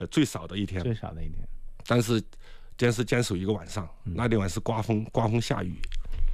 最少的一天， 最少的一天。 但是坚守一个晚上，那天晚是刮风下雨，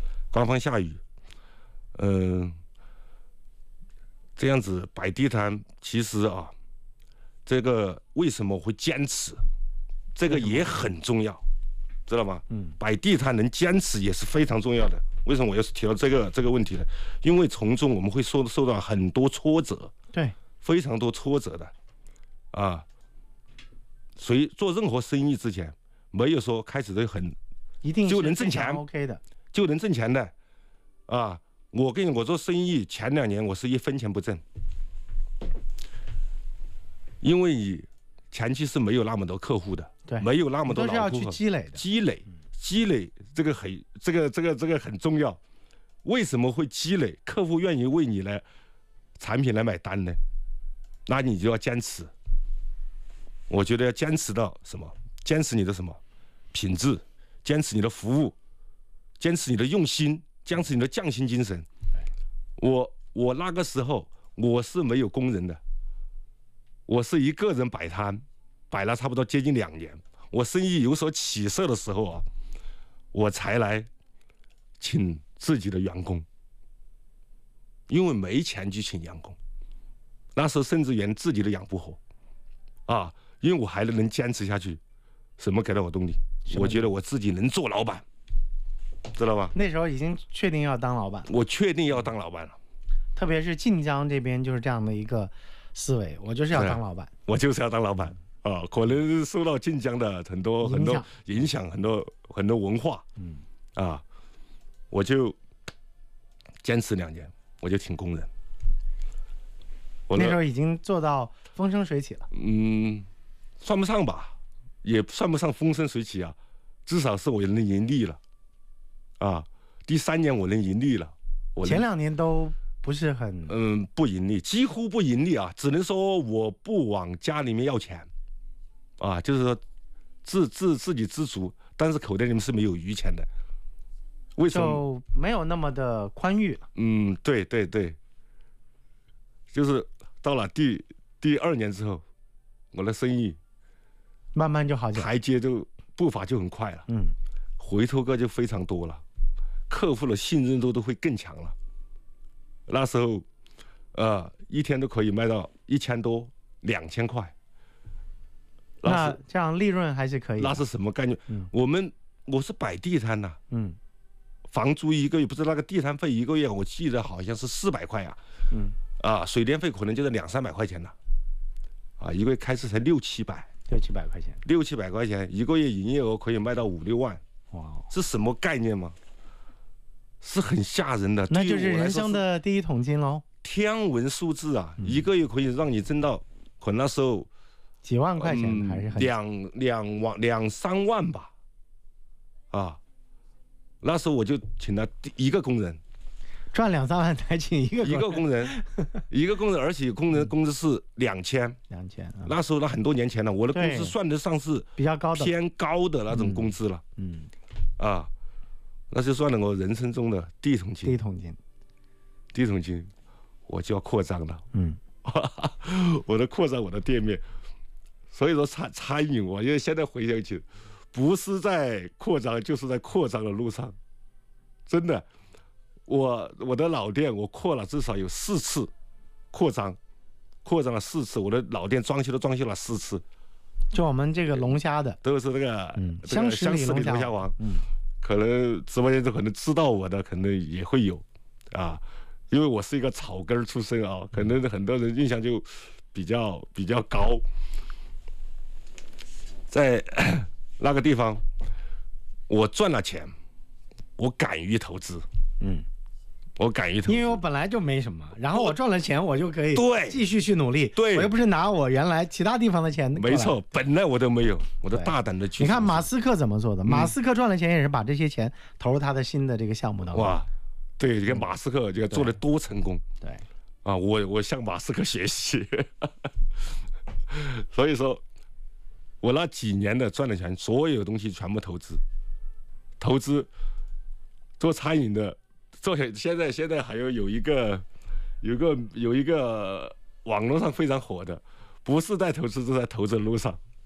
这样子摆地摊，其实啊，这个为什么会坚持，这个也很重要，知道吗？摆地摊能坚持也是非常重要的。为什么我又是提到这个问题呢？因为从中我们会受到很多挫折， 对， 非常多挫折的，啊，所以做任何生意之前，没有说开始一定就能挣钱 ，OK 的， 就能挣钱的，啊，我做生意前2年我是1分钱不挣，因为你前期是没有那么多客户的， 对， 没有那么多老顾客， 都是要去积累的， 积累这个很重要。为什么会积累？客户愿意为你的产品来买单呢？那你就要坚持。我觉得要坚持到什么？坚持你的什么品质，坚持你的服务，坚持你的用心，坚持你的匠心精神。我那个时候我是没有工人的，我是一个人摆摊，摆了差不多接近2年。我生意有所起色的时候啊，我才来请自己的员工，因为没钱去请员工，那时候甚至连自己都养不活啊！因为我还能坚持下去，什么给了我动力？我觉得我自己能做老板，知道吧？ 那时候已经确定要当老板， 我确定要当老板了。 特别是晋江这边就是这样的一个思维，我就是要当老板， 我就是要当老板啊！可能受到晋江的很多影响，很多文化，啊，我就坚持2年，我就请工人。 那时候已经做到风生水起了， 算不上吧，也算不上风生水起啊，至少是我能盈利了，啊，第3年我能盈利了， 前2年都不是很不盈利，几乎不盈利啊，只能说我不往家里面要钱，啊，就是说自给自足，但是口袋里面是没有余钱的，为什么？ 就没有那么的宽裕了。 对，就是到了第2年之后，我的生意慢慢就好起来， 台阶步伐就很快了，回头客就非常多了，客户的信任度都会更强了。那时候，一天都可以卖到1000多、2000块。 那这样利润还是可以。 那是什么概念？我是摆地摊呐，房租1个月不是那个地摊费1个月，我记得好像是400块啊，水电费可能就是200-300块钱了，啊，一个月开支才600-700 块钱 ，600-700块钱，1个月营业额可以卖到5-6万， 哇， 是什么概念吗？是很吓人的， 那就是人生的第一桶金喽， 天文数字啊！1个月可以让你挣到，可能那时候几万块钱还是很 2-3万吧，啊，那时候我就请了1个工人， 赚2-3万才请一个工人，而且工人工资是2000，那时候很多年前了，我的工资算得上是比较高的， 偏高的那种工资了，啊。那就算了我人生中的第一桶金，我就要扩张了。我的扩张我的店面，所以说餐饮，我因为现在回想起，不是在扩张，就是在扩张的路上。真的，我的老店我扩了至少有4次，扩张了4次，我的老店装修了4次。 就我们这个龙虾的， 都是那个香十里龙虾王。可能直播间就可能知道我的，可能也会有，啊，因为我是一个草根出身啊，可能很多人印象就比较高。在那个地方，我赚了钱，我敢于投资，因为我本来就没什么，然后我赚了钱，我就可以继续去努力。 对， 我又不是拿我原来其他地方的钱。 没错，本来我都没有，我都大胆的去。 你看马斯克怎么做的？马斯克赚了钱也是把这些钱投入他的新的这个项目当中。 哇，对，你看马斯克这个做的多成功。 对， 啊，我向马斯克学习。所以说，我那几年的赚的钱，所有东西全部投资，做餐饮的。现在还有一个网络上非常火的，不是在投资，是在投资的路上。